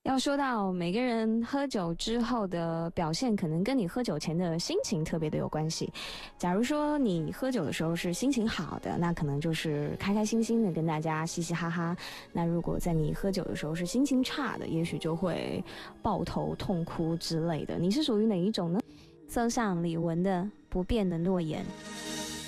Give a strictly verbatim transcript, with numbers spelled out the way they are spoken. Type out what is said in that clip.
要说到每个人喝酒之后的表现，可能跟你喝酒前的心情特别的有关系。假如说你喝酒的时候是心情好的，那可能就是开开心心的跟大家嘻嘻哈哈。那如果在你喝酒的时候是心情差的，也许就会抱头痛哭之类的。你是属于哪一种呢？送上李玟的《不变的诺言》。